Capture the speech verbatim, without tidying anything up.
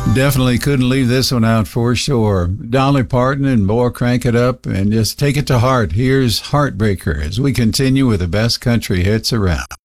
Definitely couldn't leave this one out for sure. Dolly Parton and Boy Crank It Up and just take it to heart. Here's Heartbreaker as we continue with the best country hits around.